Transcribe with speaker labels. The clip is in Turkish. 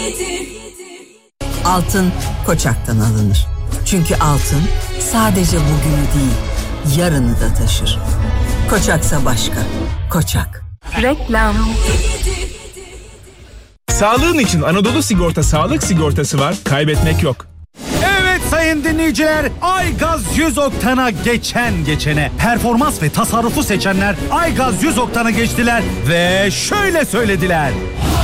Speaker 1: Altın Koçak'tan alınır. Çünkü altın sadece bugünü değil, yarını da taşır. Koçaksa başka. Koçak.
Speaker 2: Reklam.
Speaker 3: Sağlığın için Anadolu Sigorta sağlık sigortası var, kaybetmek yok.
Speaker 4: Evet sayın dinleyiciler, Aygaz 100 Oktan'a geçene performans ve tasarrufu seçenler Aygaz 100 Oktan'a geçtiler ve şöyle söylediler.